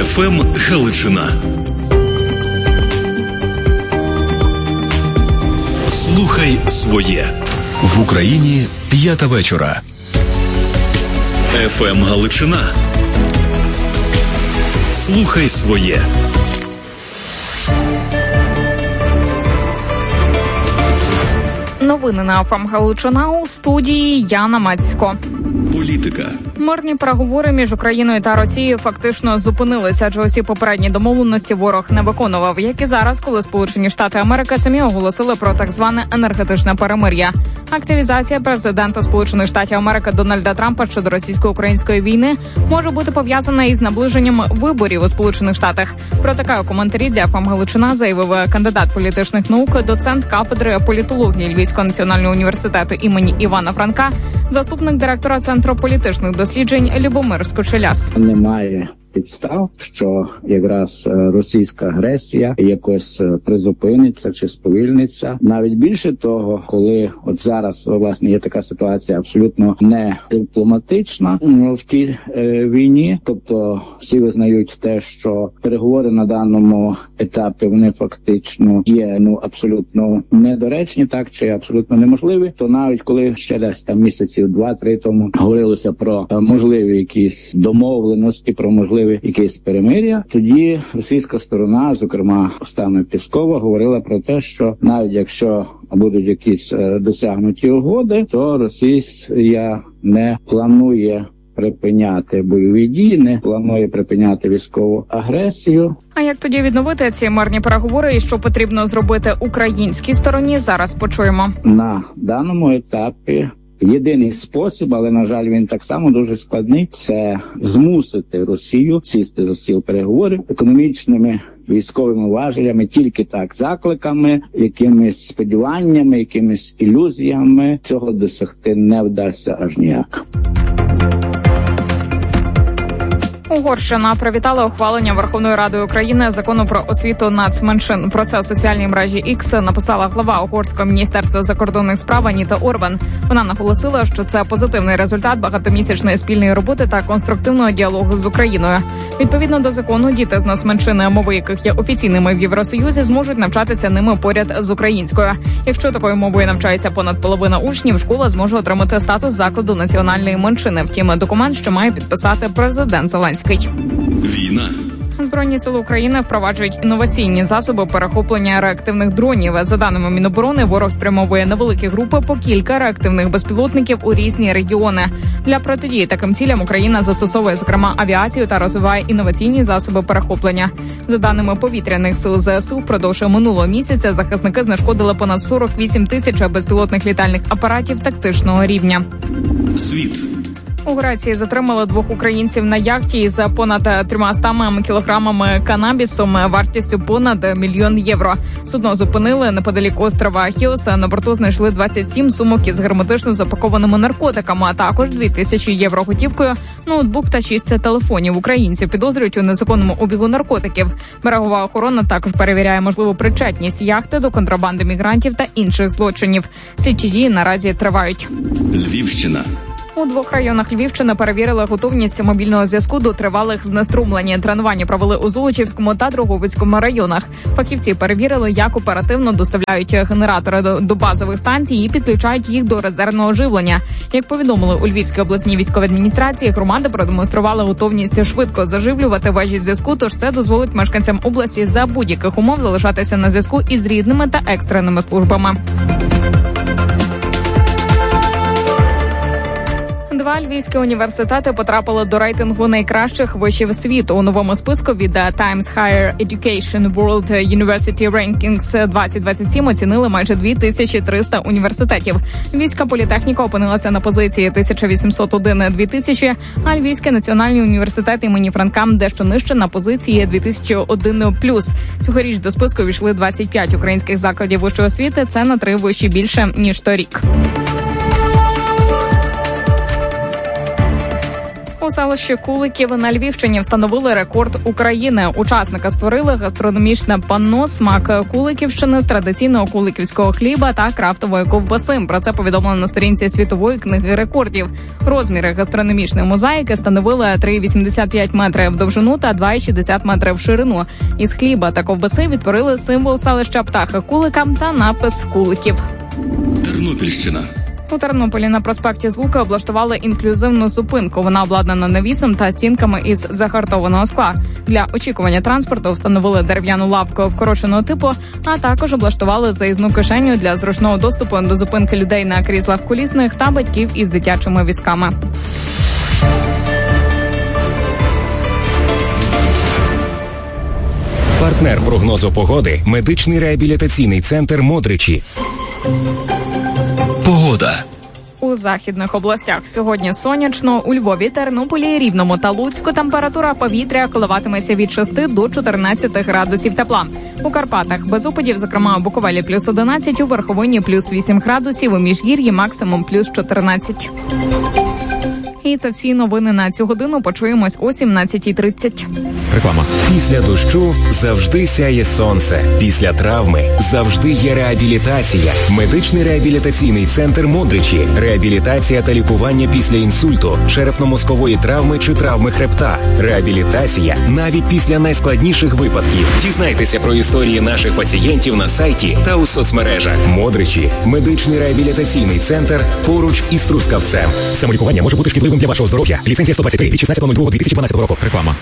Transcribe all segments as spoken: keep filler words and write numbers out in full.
еф ем Галичина. Слухай своє. В Україні п'ята вечора. еф ем Галичина. Слухай своє. Новини на еф ем Галичина, у студії Яна Мацько. Політика. Мирні переговори між Україною та Росією фактично зупинилися, адже усі попередні домовленості ворог не виконував, як і зараз, коли Сполучені Штати Америки самі оголосили про так зване енергетичне перемир'я. Активізація президента Сполучених Штатів Америки Дональда Трампа щодо російсько-української війни може бути пов'язана із наближенням виборів у Сполучених Штатах. Про таке у коментарі для еф ем Галичина заявив кандидат політичних наук, доцент кафедри політології Львівського національного університету імені Івана Франка, заступник директора Центру політичних досліджень Любомир Скочеляс. Немає підстав, що якраз російська агресія якось призупиниться чи сповільниться. Навіть більше того, коли от зараз, власне, є така ситуація абсолютно не дипломатична в тій е, війні, тобто всі визнають те, що переговори на даному етапі, вони фактично є, ну, абсолютно недоречні, так, чи абсолютно неможливі, то навіть коли ще десь там місяців два-три тому говорилося про е, можливі якісь домовленості, про можливі якесь перемир'я, тоді російська сторона, зокрема устами Пєскова, говорила про те, що навіть якщо будуть якісь е, досягнуті угоди, то Росія не планує припиняти бойові дії, не планує припиняти військову агресію. А як тоді відновити ці мирні переговори і що потрібно зробити українській стороні, зараз почуємо. На даному етапі єдиний спосіб, але, на жаль, він так само дуже складний, це змусити Росію сісти за стіл переговорів економічними, військовими важелями, тільки так, закликами, якимись сподіваннями, якимись ілюзіями. Цього досягти не вдасться аж ніяк. Угорщина привітала ухвалення Верховною Радою України закону про освіту нацменшин. Про це у соціальній мережі X написала глава Угорського міністерства закордонних справ Аніта Орбан. Вона наголосила, що це позитивний результат багатомісячної спільної роботи та конструктивного діалогу з Україною. Відповідно до закону, діти з нацменшини, мови яких є офіційними в Євросоюзі, зможуть навчатися ними поряд з українською. Якщо такою мовою навчається понад половина учнів, школа зможе отримати статус закладу національної меншини. Втім, документ, що має підписати президент Зеленський. Війна. Збройні сили України впроваджують інноваційні засоби перехоплення реактивних дронів. За даними Міноборони, ворог спрямовує невеликі групи по кілька реактивних безпілотників у різні регіони. Для протидії таким цілям Україна застосовує, зокрема, авіацію та розвиває інноваційні засоби перехоплення. За даними повітряних сил зе ес у, впродовж минулого місяця захисники знешкодили понад сорок вісім тисяч безпілотних літальних апаратів тактичного рівня. Світ. У Греції затримали двох українців на яхті із понад трьомастами кілограмами канабісом вартістю понад мільйон євро. Судно зупинили неподалік острова Ахіос. На борту знайшли двадцять сім сумок із герметично запакованими наркотиками, а також дві тисячі євро готівкою, ноутбук та шість телефонів. Українців підозрюють у незаконному обігу наркотиків. Берегова охорона також перевіряє можливу причетність яхти до контрабанди мігрантів та інших злочинів. Слідчі дії наразі тривають. Львівщина. У двох районах Львівщини перевірили готовність мобільного зв'язку до тривалих знеструмлень. Тренування провели у Золочівському та Дрогобицькому районах. Фахівці перевірили, як оперативно доставляють генератори до, до базових станцій і підключають їх до резервного живлення. Як повідомили у Львівській обласній військовій адміністрації, громади продемонстрували готовність швидко заживлювати вежі зв'язку, тож це дозволить мешканцям області за будь-яких умов залишатися на зв'язку із рідними та екстреними службами. Два львівські університети потрапили до рейтингу найкращих вишів світу. У новому списку від Times Higher Education World University Rankings двадцять двадцять сім оцінили майже дві тисячі триста університетів. Львівська політехніка опинилася на позиції тисяча вісімсот один - дві тисячі, а Львівський національний університет імені Франка дещо нижче на позиції дві тисячі один плюс. Цьогоріч до списку війшли двадцять п'ять українських закладів вищої освіти. Це на три виші більше, ніж торік. У селищі Куликів на Львівщині встановили рекорд України. Учасники створили гастрономічне панно «Смак Куликівщини» з традиційного куликівського хліба та крафтової ковбаси. Про це повідомили на сторінці Світової книги рекордів. Розміри гастрономічної мозаїки становили три цілих вісімдесят п'ять метрів в довжину та два цілих шістдесят метрів в ширину. Із хліба та ковбаси відтворили символ селища птаха Кулика та напис «Куликів». Тернопільщина. У Тернополі на проспекті Злуки облаштували інклюзивну зупинку. Вона обладнана навісом та стінками із загартованого скла. Для очікування транспорту встановили дерев'яну лавку вкороченого типу, а також облаштували заїзну кишеню для зручного доступу до зупинки людей на кріслах колісних та батьків із дитячими візками. Партнер прогнозу погоди – медичний реабілітаційний центр «Модричі». Погода. У західних областях сьогодні сонячно. У Львові, Тернополі, Рівному та Луцьку температура повітря коливатиметься від шести до чотирнадцяти градусів тепла. У Карпатах без опадів, зокрема у Буковелі плюс одинадцять, у Верховині плюс вісім градусів, у Міжгір'ї максимум плюс чотирнадцять. І це всі новини на цю годину. Почуємось о сімнадцятій тридцять. Реклама. Після дощу завжди сяє сонце. Після травми завжди є реабілітація. Медичний реабілітаційний центр «Модричі». Реабілітація та лікування після інсульту, черепно-мозкової травми чи травми хребта. Реабілітація навіть після найскладніших випадків. Дізнайтеся про історії наших пацієнтів на сайті та у соцмережах. «Модричі» – медичний реабілітаційний центр поруч із Трускавцем. Самолікування може бути шкідливим для вашого здоров'я. Ліцензія сто двадцять три від шістнадцятого лютого дві тисячі дванадцятого року. Реклама.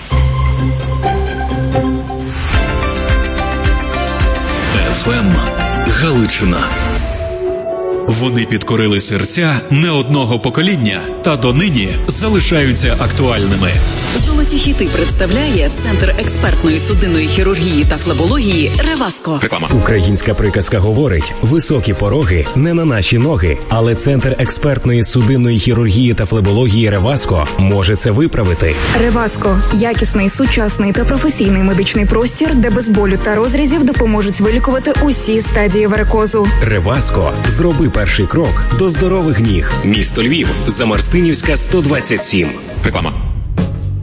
еф ем Галичина. Вони підкорили серця не одного покоління та донині залишаються актуальними. Золоті хіти представляє Центр експертної судинної хірургії та флебології «Реваско». Реклама. Українська приказка говорить: високі пороги не на наші ноги. Але Центр експертної судинної хірургії та флебології «Реваско» може це виправити. «Реваско» – якісний, сучасний та професійний медичний простір, де без болю та розрізів допоможуть вилікувати усі стадії варикозу. «Реваско» – зроби перший крок до здорових ніг. Місто Львів, Замарстинівська, сто двадцять сім. Реклама.